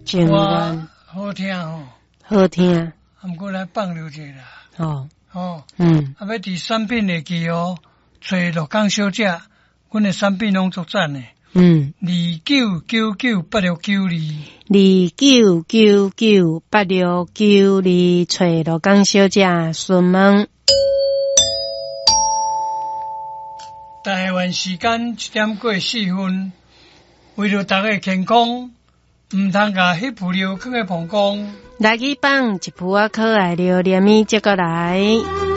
情愿好听哦， 好听。 毋过来放留者啦。 哦， 哦， 嗯， 要伫产品会记哦，找鹿港小姐，阮的产品拢足赞的。 29998692，找鹿港小姐询问。 台湾时间1点过4分，为了大家健康，毋通甲迄副料放在膀胱。 来去放一副可爱料，连咪接过来。